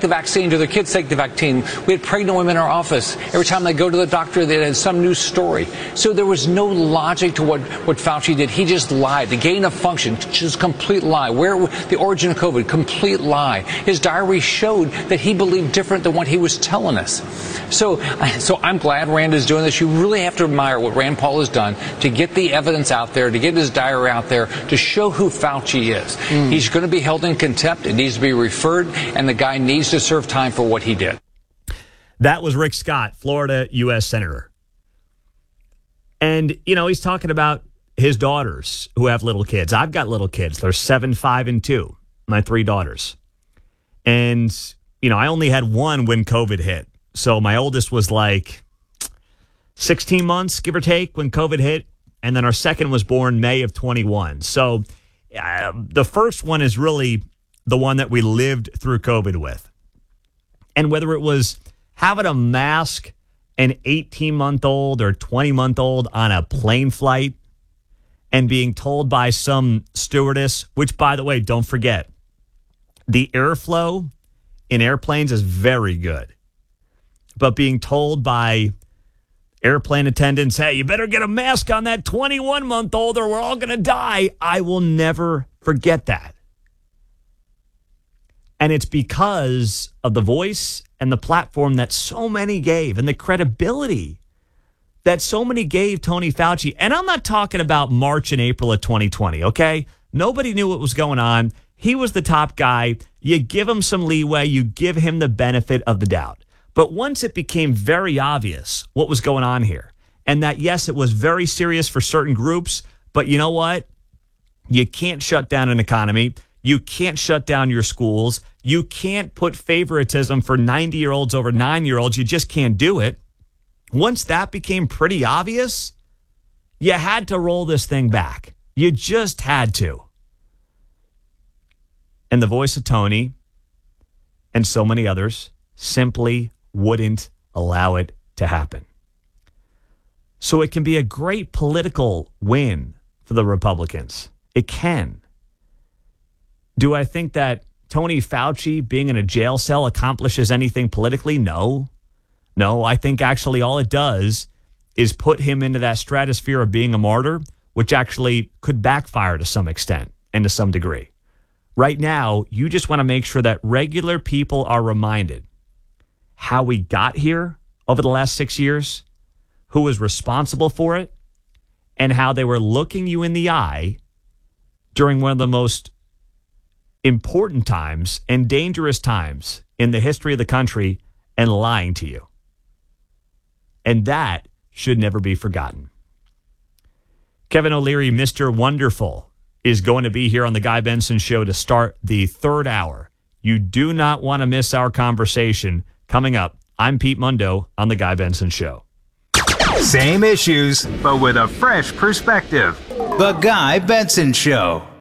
the vaccine? Do their kids take the vaccine? We had pregnant women in our office. Every time they go to the doctor, they had some new story. So there was no logic to what Fauci did. He just lied. The gain of function, just complete lie. Where the origin of COVID, complete lie. His diary showed that he believed different than what he was telling us. So I'm glad Rand is doing this. You really have to admire what Rand Paul has done to get the evidence out there, to get his diary out there, to show who Fauci is. He's going to be held in contempt. It needs to be referred, and the guy needs to serve time for what he did. That was Rick Scott, Florida U.S. Senator. And, you know, he's talking about his daughters who have little kids. I've got little kids. They're 7, 5, and 2, my 3 daughters. And, you know, I only had one when COVID hit. So my oldest was like 16 months, give or take, when COVID hit. And then our second was born May of 21. So the first one is really the one that we lived through COVID with. And whether it was having a mask an 18-month-old or 20-month-old on a plane flight and being told by some stewardess, which, by the way, don't forget, the airflow in airplanes is very good. But being told by airplane attendants, hey, you better get a mask on that 21-month-old or we're all going to die, I will never forget that. And it's because of the voice and the platform that so many gave and the credibility that so many gave Tony Fauci. And I'm not talking about March and April of 2020, okay? Nobody knew what was going on. He was the top guy. You give him some leeway. You give him the benefit of the doubt. But once it became very obvious what was going on here, and that, yes, it was very serious for certain groups, but you know what? You can't shut down an economy. You can't shut down your schools. You can't put favoritism for 90-year-olds over 9-year-olds. You just can't do it. Once that became pretty obvious, you had to roll this thing back. You just had to. And the voice of Tony and so many others simply wouldn't allow it to happen. So it can be a great political win for the Republicans. It can. Do I think that Tony Fauci being in a jail cell accomplishes anything politically? No. No, I think actually all it does is put him into that stratosphere of being a martyr, which actually could backfire to some extent and to some degree. Right now, you just want to make sure that regular people are reminded how we got here over the last 6 years, who was responsible for it, and how they were looking you in the eye during one of the most important times and dangerous times in the history of the country and lying to you. And that should never be forgotten. Kevin O'Leary, Mr. Wonderful, is going to be here on the Guy Benson Show to start the third hour. You do not want to miss our conversation coming up. I'm Pete Mundo on the Guy Benson Show. Same issues, but with a fresh perspective. The Guy Benson Show.